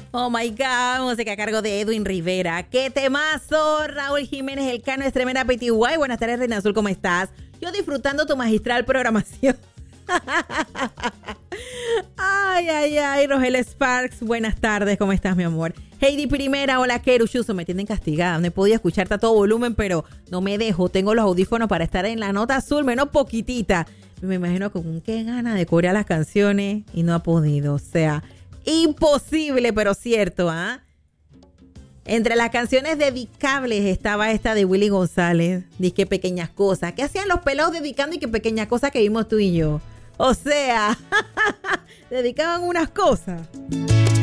Oh my God, música a cargo de Edwin Rivera. ¡Qué temazo! Raúl Jiménez, el Cano, es tremenda PTY. Buenas tardes, Reina Azul, ¿cómo estás? Yo disfrutando tu magistral programación. Ay, Rogel Sparks, buenas tardes, ¿cómo estás, mi amor? Heidi Primera, hola, Keruchuso, me tienen castigada, no he podido escucharte a todo volumen, pero no me dejo, tengo los audífonos para estar en la nota azul, menos poquitita. Me imagino con qué gana de corear las canciones y no ha podido, o sea, imposible, pero cierto, ¿ah? Entre las canciones dedicables estaba esta de Willy González, Disque Pequeñas Cosas. ¿Qué hacían los pelados dedicando y qué pequeñas cosas que vimos tú y yo? O sea, dedicaban unas cosas.